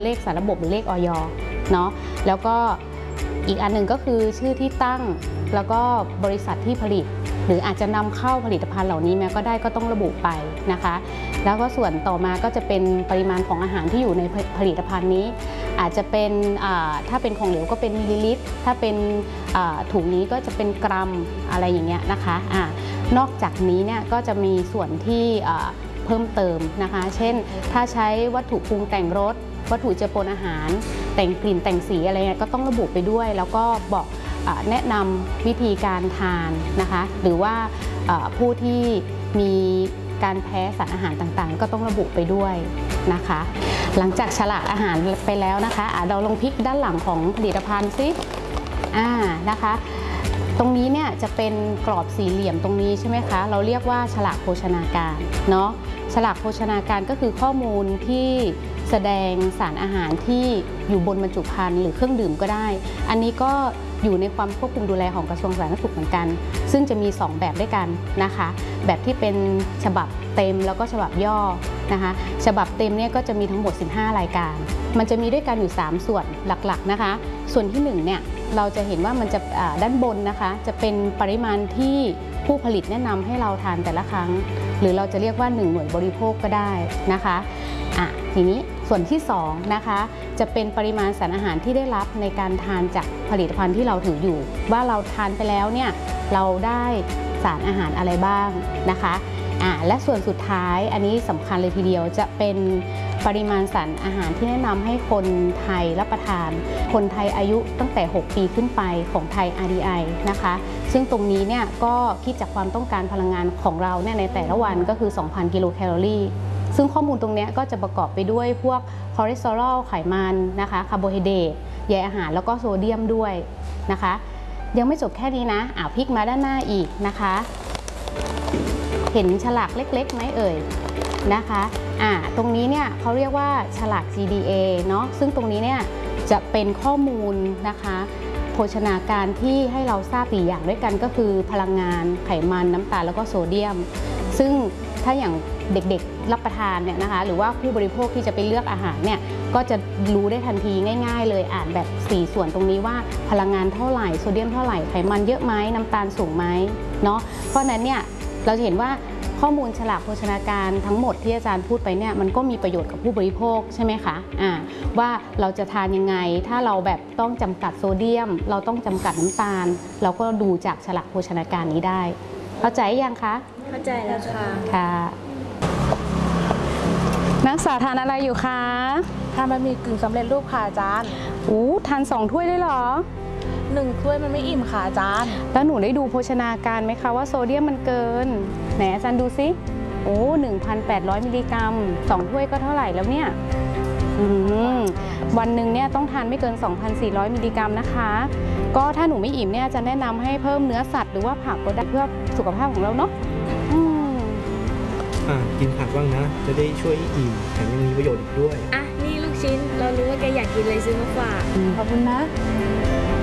เลขสารระบบหรือเลขอย.เนาะแล้วก็อีกอันหนึ่งก็คือชื่อที่ตั้งแล้วก็บริษัทที่ผลิตหรืออาจจะนำเข้าผลิตภัณฑ์เหล่านี้แม้ก็ได้ก็ต้องระบุไปนะคะแล้วก็ส่วนต่อมาก็จะเป็นปริมาณของอาหารที่อยู่ในผลิตภัณฑ์นี้อาจจะเป็นถ้าเป็นของเหลวก็เป็นมิลลิลิตรถ้าเป็นถุงนี้ก็จะเป็นกรัมอะไรอย่างเงี้ยนะคะนอกจากนี้เนี่ยก็จะมีส่วนที่เพิ่มเติมนะคะเช่นถ้าใช้วัตถุปรุงแต่งรสวัตถุเจือปนอาหารแต่งกลิ่นแต่งสีอะไรเงี้ยก็ต้องระบุไปด้วยแล้วก็บอกแนะนำวิธีการทานนะคะหรือว่าผู้ที่มีการแพ้สารอาหารต่างๆก็ต้องระบุไปด้วยนะคะหลังจากฉลากอาหารไปแล้วนะคะเราลองพลิกด้านหลังของผลิตภัณฑ์ซินะคะตรงนี้เนี่ยจะเป็นกรอบสี่เหลี่ยมตรงนี้ใช่ไหมคะเราเรียกว่าฉลากโภชนาการเนาะฉลากโภชนาการก็คือข้อมูลที่แสดงสารอาหารที่อยู่บนบรรจุภัณฑ์หรือเครื่องดื่มก็ได้อันนี้ก็อยู่ในความควบคุมดูแลของกระทรวงสาธารณสุขเหมือนกันซึ่งจะมี2แบบด้วยกันนะคะแบบที่เป็นฉบับเต็มแล้วก็ฉบับย่อนะคะฉบับเต็มเนี่ยก็จะมีทั้งหมด15รายการมันจะมีด้วยกันอยู่3ส่วนหลักๆนะคะส่วนที่1เนี่ยเราจะเห็นว่ามันจะด้านบนนะคะจะเป็นปริมาณที่ผู้ผลิตแนะนำให้เราทานแต่ละครั้งหรือเราจะเรียกว่า1หน่วยบริโภคก็ได้นะคะทีนี้ส่วนที่2นะคะจะเป็นปริมาณสารอาหารที่ได้รับในการทานจากผลิตภัณฑ์ที่เราถืออยู่ว่าเราทานไปแล้วเนี่ยเราได้สารอาหารอะไรบ้างนะคะและส่วนสุดท้ายอันนี้สำคัญเลยทีเดียวจะเป็นปริมาณสารอาหารที่แนะนำให้คนไทยรับประทานคนไทยอายุตั้งแต่6ปีขึ้นไปของไทย RDI นะคะซึ่งตรงนี้เนี่ยก็คิดจากความต้องการพลังงานของเราเนี่ยในแต่ละวันก็คือ 2,000 กิโลแคลอรี่ซึ่งข้อมูลตรงนี้ก็จะประกอบไปด้วยพวกคอเลสเตอรอลไขมันนะคะคาร์โบไฮเดรตใยอาหารแล้วก็โซเดียมด้วยนะคะยังไม่จบแค่นี้นะพลิกมาด้านหน้าอีกนะคะเห็นฉลากเล็กๆไหมเอ่ยนะคะตรงนี้เนี่ยเขาเรียกว่าฉลาก GDA เนาะซึ่งตรงนี้เนี่ยจะเป็นข้อมูลนะคะโภชนาการที่ให้เราทราบ4อย่างด้วยกันก็คือพลังงานไขมันน้ำตาลแล้วก็โซเดียมซึ่งถ้าอย่างเด็กๆรับประทานเนี่ยนะคะหรือว่าผู้บริโภคที่จะไปเลือกอาหารเนี่ยก็จะรู้ได้ทันทีง่ายๆเลยอ่านแบบ4ส่วนตรงนี้ว่าพลังงานเท่าไหร่โซเดียมเท่าไหร่ไขมันเยอะไหมน้ำตาลสูงไหมเนาะเพราะนั้นเนี่ยเราจะเห็นว่าข้อมูลฉลากโภชนาการทั้งหมดที่อาจารย์พูดไปเนี่ยมันก็มีประโยชน์กับผู้บริโภคใช่ไหมคะว่าเราจะทานยังไงถ้าเราแบบต้องจำกัดโซเดียมเราต้องจำกัดน้ำตาลเราก็ดูจากฉลากโภชนาการนี้ได้เข้าใจยังคะเข้าใจแล้วค่ะนักศึกษาทานอะไรอยู่คะทานบะหมี่กึ่งสำเร็จรูปค่ะอาจารย์ทาน2 ถ้วยได้หรอ 1 ถ้วยมันไม่อิ่มค่ะอาจารย์แล้วหนูได้ดูโภชนาการไหมคะว่าโซเดียมมันเกินไหนอาจารย์ดูซิ1,800 มิลลิกรัม2 ถ้วยก็เท่าไหร่แล้วเนี่ยวันหนึ่งเนี่ยต้องทานไม่เกิน 2,400 มิลลิกรัมนะคะก็ถ้าหนูไม่อิ่มเนี่ยจะแนะนำให้เพิ่มเนื้อสัตว์หรือว่าผักก็ได้เพื่อสุขภาพของเราเนาะกินผักบ้างนะจะได้ช่วยอิ่มแถมยังมีประโยชน์อีกด้วยนี่ลูกชิ้นเรารู้ว่าแกอยากกินเลยซื้อมาฝากขอบคุณนะ